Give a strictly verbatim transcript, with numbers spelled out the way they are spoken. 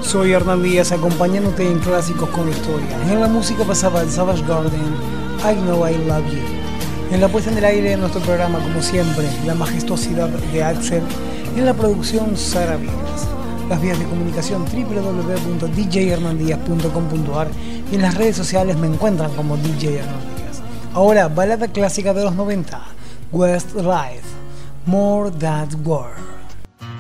Soy Hernán Díaz, acompañándote en Clásicos con Historia. En la música pasaba el Savage Garden, I Know I Love You. En la puesta en el aire de nuestro programa, como siempre, la majestuosidad de Axel. Y en la producción, Sara Viegas. Las vías de comunicación, doble u doble u doble u punto d j hernandíaz punto com punto a r, y en las redes sociales me encuentran como D J Hernandíaz. Ahora, balada clásica de los noventa, Westlife, More That War.